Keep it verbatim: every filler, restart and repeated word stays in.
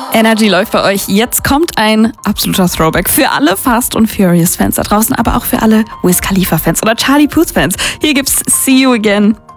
Energy läuft bei euch. Jetzt kommt ein absoluter Throwback für alle Fast and Furious Fans da draußen, aber auch für alle Wiz Khalifa Fans oder Charlie Puth Fans. Hier gibt's See You Again